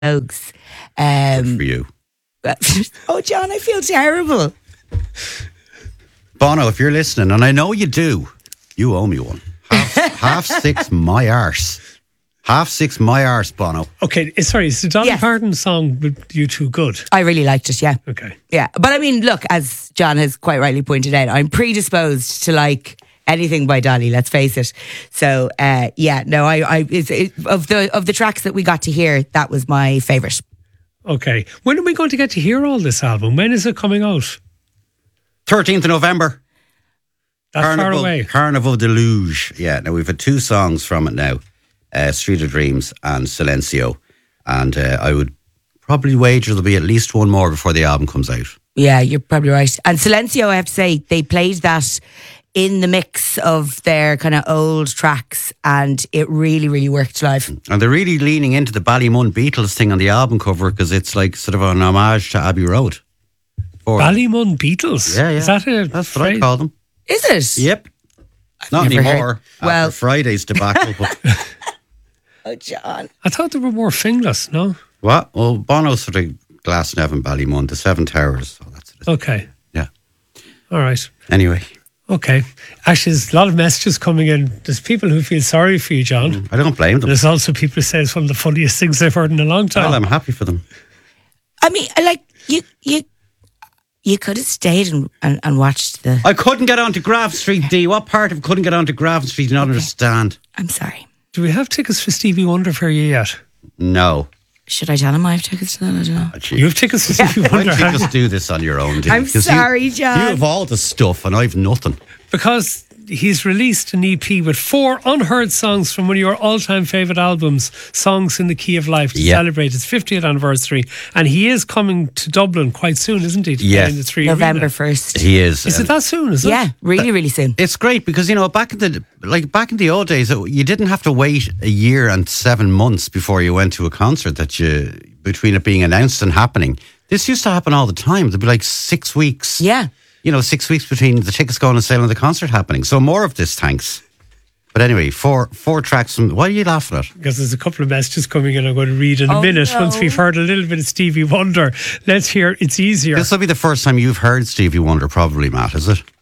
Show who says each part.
Speaker 1: Oaks.
Speaker 2: Good for you.
Speaker 1: Oh, John, I feel terrible.
Speaker 2: Bono, if you're listening, and I know you do, you owe me one. Half six my arse. Half six my arse, Bono.
Speaker 3: Okay, sorry, is the Dolly Parton song with you two good?
Speaker 1: I really liked it, yeah.
Speaker 3: Okay.
Speaker 1: Yeah, but I mean, look, as John has quite rightly pointed out, I'm predisposed to like anything by Dolly, let's face it. So, of the tracks that we got to hear, that was my favourite.
Speaker 3: Okay. When are we going to get to hear all this album? When is it coming out?
Speaker 2: 13th of November.
Speaker 3: That's far away.
Speaker 2: Carnival Deluge. Yeah, now we've had 2 songs from it now. Street of Dreams and Silencio. And I would probably wager there'll be at least one more before the album comes out.
Speaker 1: Yeah, you're probably right. And Silencio, I have to say, they played that in the mix of their kind of old tracks, and it really, really worked live.
Speaker 2: And they're really leaning into the Ballymun Beatles thing on the album cover, because it's like sort of an homage to Abbey Road.
Speaker 3: Ballymun Beatles?
Speaker 2: Yeah.
Speaker 3: Is that it?
Speaker 2: That's what I call them.
Speaker 1: Is it?
Speaker 2: Yep. Not anymore.
Speaker 1: Well,
Speaker 2: after Friday's debacle.
Speaker 1: Oh, John.
Speaker 3: I thought they were more Finglas, no?
Speaker 2: What? Well, Bono's sort of Glasnevin, Ballymun, the Seven Towers. So that's it.
Speaker 3: Okay.
Speaker 2: Yeah.
Speaker 3: All right.
Speaker 2: Anyway.
Speaker 3: Okay. Actually, there's a lot of messages coming in. There's people who feel sorry for you, John.
Speaker 2: I don't blame them.
Speaker 3: There's also people who say it's one of the funniest things they've heard in a long time.
Speaker 2: Well, I'm happy for them.
Speaker 1: I mean, like, you could have stayed and watched the...
Speaker 2: I couldn't get onto Grafton Street, D. What part of couldn't get onto Grafton Street do you not understand?
Speaker 1: I'm sorry.
Speaker 3: Do we have tickets for Stevie Wonder for you yet?
Speaker 2: No.
Speaker 1: Should I tell him I have tickets to that? I don't know.
Speaker 3: You have tickets for Stevie Wonder?
Speaker 2: Why don't you just do this on your own, D?
Speaker 1: I'm sorry, John.
Speaker 2: You have all the stuff and I've nothing.
Speaker 3: Because he's released an EP with 4 unheard songs from one of your all-time favourite albums, Songs in the Key of Life, to celebrate its 50th anniversary. And he is coming to Dublin quite soon, isn't he?
Speaker 2: Yes.
Speaker 3: In the 3
Speaker 1: November
Speaker 3: Arena.
Speaker 1: 1st.
Speaker 2: He is.
Speaker 3: Is it that soon, is it?
Speaker 1: Yeah, really, really soon.
Speaker 2: It's great because, you know, back in the old days, you didn't have to wait a year and 7 months before you went to a concert between it being announced and happening. This used to happen all the time. There'd be like 6 weeks.
Speaker 1: Yeah.
Speaker 2: 6 weeks between the tickets going on sale and the concert happening. So more of this, thanks. But anyway, four tracks from... What are you laughing at?
Speaker 3: Because there's a couple of messages coming in I'm going to read in a minute.
Speaker 1: No.
Speaker 3: Once we've heard a little bit of Stevie Wonder, let's hear It's Easier.
Speaker 2: This will be the first time you've heard Stevie Wonder, probably, Matt, is it?